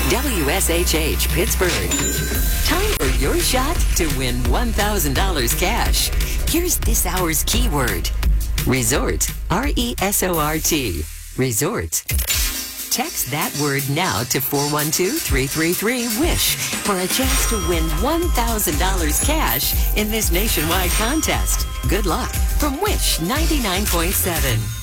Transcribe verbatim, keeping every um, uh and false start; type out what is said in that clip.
W S H H Pittsburgh. Time for your shot to win one thousand dollars cash. Here's this hour's keyword. Resort. R E S O R T. Resort. Text that word now to four one two, three three three, WISH for a chance to win one thousand dollars cash in this nationwide contest. Good luck from Wish ninety-nine point seven.